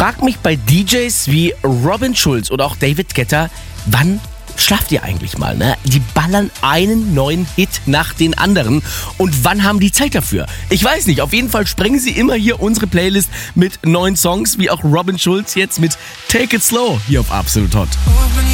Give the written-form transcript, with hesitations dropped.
frage mich bei DJs wie Robin Schulz oder auch David Guetta, wann schlaft ihr eigentlich mal, ne? Die ballern einen neuen Hit nach den anderen. Und wann haben die Zeit dafür? Ich weiß nicht, auf jeden Fall sprengen sie immer hier unsere Playlist mit neuen Songs, wie auch Robin Schulz jetzt mit Take It Slow hier auf Absolut Hot.